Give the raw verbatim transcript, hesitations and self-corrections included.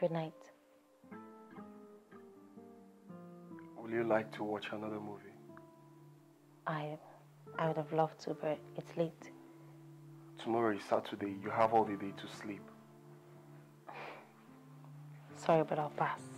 Good night. Will you like to watch another movie? I, I would have loved to, but it's late. Tomorrow is Saturday. You have all the day to sleep. Sorry, but I'll pass.